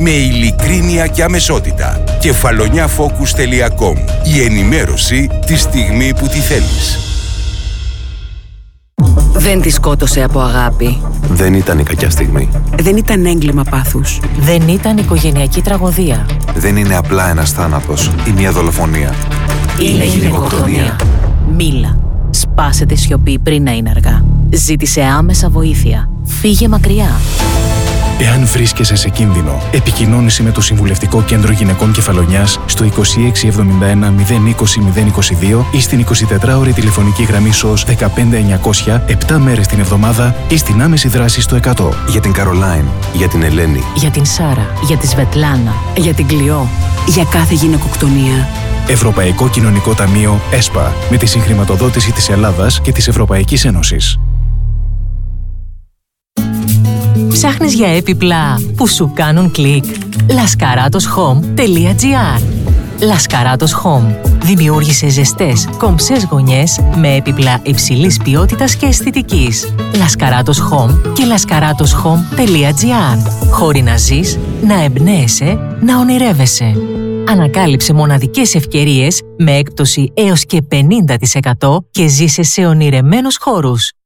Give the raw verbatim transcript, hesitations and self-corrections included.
με ειλικρίνεια και αμεσότητα. κεφαλονιά φόκους τελεία κομ. Η ενημέρωση τη στιγμή που τη θέλεις. Δεν τη σκότωσε από αγάπη. Δεν ήταν η κακιά στιγμή. Δεν ήταν έγκλημα πάθους. Δεν ήταν οικογενειακή τραγωδία. Δεν είναι απλά ένας θάνατος ή μια δολοφονία. Είναι γυναικοκτονία. Μίλα. Σπάσε τη σιωπή πριν να είναι αργά. Ζήτησε άμεσα βοήθεια. Φύγε μακριά. Εάν βρίσκεσαι σε κίνδυνο, επικοινώνησε με το Συμβουλευτικό Κέντρο Γυναικών Κεφαλονιάς στο είκοσι έξι εβδομήντα ένα μηδέν είκοσι μηδέν είκοσι δύο ή στην εικοσιτετράωρη τηλεφωνική γραμμή ΣΟΣ δεκαπέντε εννιακόσια επτά μέρες την εβδομάδα ή στην άμεση δράση στο εκατό. Για την Καρολάιν, για την Ελένη, Για την Σάρα, για τη Σβετλάνα, Για την Κλειό. Για κάθε γυναικοκτονία. Ευρωπαϊκό Κοινωνικό Ταμείο ΕΣΠΑ, με τη συγχρηματοδότηση της Ελλάδας και της Ευρωπαϊκής Ένωσης. Ψάχνεις για έπιπλα που σου κάνουν κλικ? λασκαράτος χομ τελεία τζι άρ. Λασκαράτος Home δημιούργησε ζεστές, κομψές γωνιές με έπιπλα υψηλής ποιότητας και αισθητικής. Λασκαράτος Home και λασκαράτος χομ τελεία τζι άρ. Χώροι να ζεις, να εμπνέεσαι, να ονειρεύεσαι. Ανακάλυψε μοναδικές ευκαιρίες με έκπτωση έως και πενήντα τοις εκατό και ζήσε σε ονειρεμένους χώρους.